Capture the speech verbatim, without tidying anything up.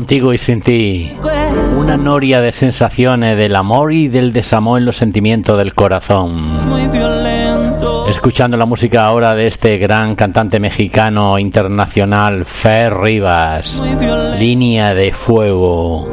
contigo y sin ti. Una noria de sensaciones del amor y del desamor en los sentimientos del corazón. Escuchando la música ahora de este gran cantante mexicano internacional, Fer Rivas. Línea de fuego.